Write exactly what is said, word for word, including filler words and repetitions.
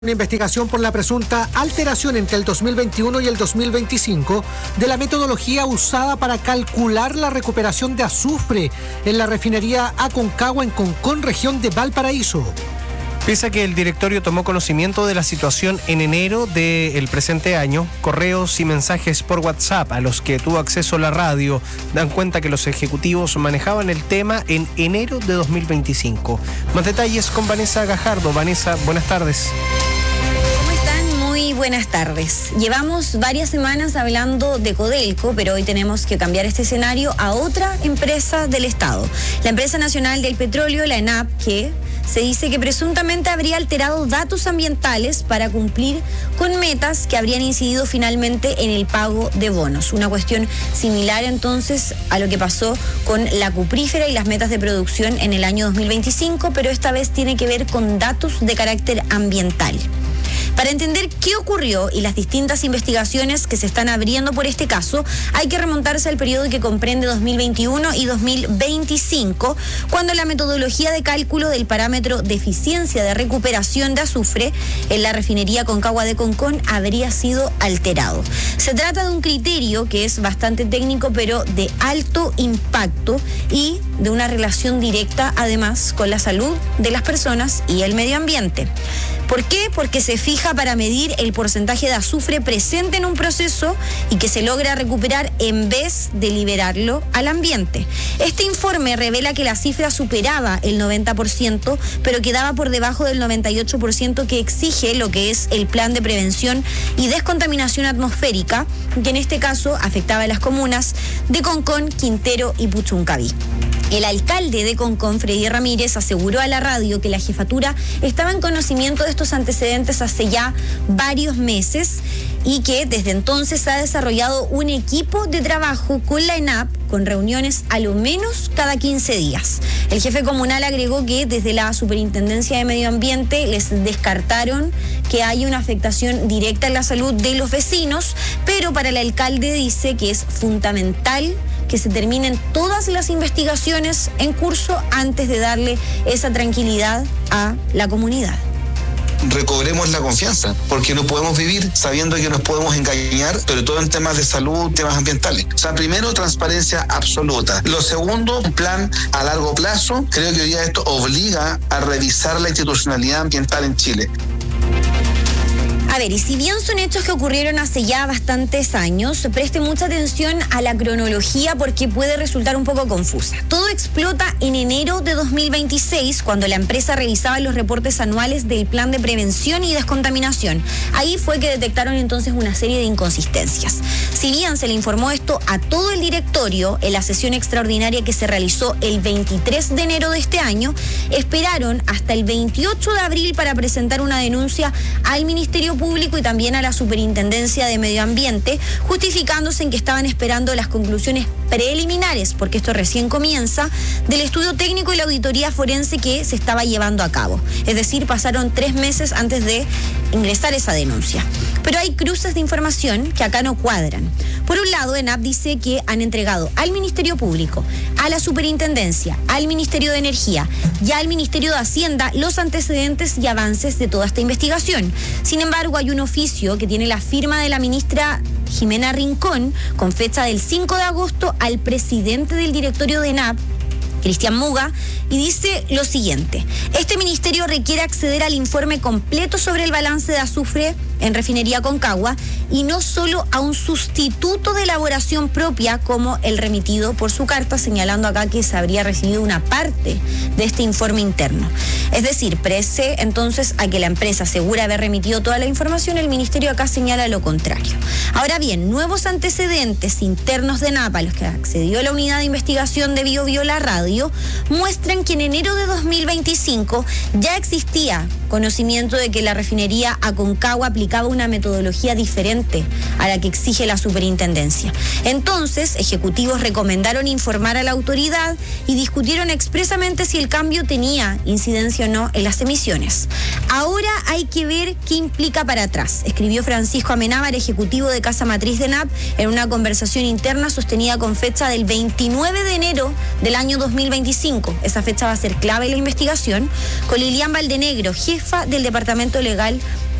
Una investigación por la presunta alteración entre el dos mil veintiuno y el dos mil veinticinco de la metodología usada para calcular la recuperación de azufre en la refinería Aconcagua en Concón, región de Valparaíso. Pese a que el directorio tomó conocimiento de la situación en enero del presente año, correos y mensajes por WhatsApp a los que tuvo acceso la radio dan cuenta que los ejecutivos manejaban el tema en enero de dos mil veinticinco. Más detalles con Vanessa Gajardo. Vanessa, buenas tardes. Muy buenas tardes. Llevamos varias semanas hablando de Codelco, pero hoy tenemos que cambiar este escenario a otra empresa del Estado. La Empresa Nacional del Petróleo, la ENAP, que se dice que presuntamente habría alterado datos ambientales para cumplir con metas que habrían incidido finalmente en el pago de bonos. Una cuestión similar entonces a lo que pasó con la cuprífera y las metas de producción en el año dos mil veinticinco, pero esta vez tiene que ver con datos de carácter ambiental. Para entender qué ocurrió y las distintas investigaciones que se están abriendo por este caso, hay que remontarse al periodo que comprende dos mil veintiuno y dos mil veinticinco, cuando la metodología de cálculo del parámetro de eficiencia de recuperación de azufre en la refinería Aconcagua de Concón habría sido alterado. Se trata de un criterio que es bastante técnico, pero de alto impacto y de una relación directa, además, con la salud de las personas y el medio ambiente. ¿Por qué? Porque se fija para medir el porcentaje de azufre presente en un proceso y que se logra recuperar en vez de liberarlo al ambiente. Este informe revela que la cifra superaba el noventa por ciento, pero quedaba por debajo del noventa y ocho por ciento que exige lo que es el plan de prevención y descontaminación atmosférica, que en este caso afectaba a las comunas de Concón, Quintero y Puchuncaví. El alcalde de Concón, Freddy Ramírez, aseguró a la radio que la jefatura estaba en conocimiento de estos antecedentes hace ya varios meses y que desde entonces ha desarrollado un equipo de trabajo con la ENAP, con reuniones a lo menos cada quince días. El jefe comunal agregó que desde la Superintendencia de Medio Ambiente les descartaron que haya una afectación directa en la salud de los vecinos, pero para el alcalde dice que es fundamental que se terminen todas las investigaciones en curso antes de darle esa tranquilidad a la comunidad. Recobremos la confianza, porque no podemos vivir sabiendo que nos podemos engañar, sobre todo en temas de salud, temas ambientales. O sea, primero, transparencia absoluta. Lo segundo, un plan a largo plazo. Creo que hoy día esto obliga a revisar la institucionalidad ambiental en Chile. A ver, y si bien son hechos que ocurrieron hace ya bastantes años, preste mucha atención a la cronología porque puede resultar un poco confusa. Todo explota en enero de dos mil veintiséis, cuando la empresa revisaba los reportes anuales del plan de prevención y descontaminación. Ahí fue que detectaron entonces una serie de inconsistencias. Si bien se le informó esto a todo el directorio en la sesión extraordinaria que se realizó el veintitrés de enero de este año, esperaron hasta el veintiocho de abril para presentar una denuncia al Ministerio Público y también a la Superintendencia de Medio Ambiente, justificándose en que estaban esperando las conclusiones preliminares, porque esto recién comienza, del estudio técnico y la auditoría forense que se estaba llevando a cabo. Es decir, pasaron tres meses antes de ingresar esa denuncia. Pero hay cruces de información que acá no cuadran. Por un lado, ENAP dice que han entregado al Ministerio Público, a la Superintendencia, al Ministerio de Energía y al Ministerio de Hacienda los antecedentes y avances de toda esta investigación. Sin embargo, hay un oficio que tiene la firma de la ministra Jimena Rincón, con fecha del cinco de agosto, al presidente del directorio de ENAP, Cristian Muga, y dice lo siguiente: este ministerio requiere acceder al informe completo sobre el balance de azufre en refinería Aconcagua y no solo a un sustituto de elaboración propia como el remitido por su carta, señalando acá que se habría recibido una parte de este informe interno. Es decir, prese entonces a que la empresa asegura haber remitido toda la información, el ministerio acá señala lo contrario. Ahora bien, nuevos antecedentes internos de ENAP a los que accedió la unidad de investigación de Bio Bio La Radio muestran que en enero de dos mil veinticinco ya existía conocimiento de que la refinería Aconcagua aplicaba aplicaba una metodología diferente a la que exige la superintendencia. Entonces, ejecutivos recomendaron informar a la autoridad y discutieron expresamente si el cambio tenía incidencia o no en las emisiones. Ahora hay que ver qué implica para atrás, escribió Francisco Amenábar, ejecutivo de Casa Matriz de ENAP, en una conversación interna sostenida con fecha del veintinueve de enero del año dos mil veinticinco. Esa fecha va a ser clave en la investigación, con Lilian Valdenegro, jefa del Departamento Legal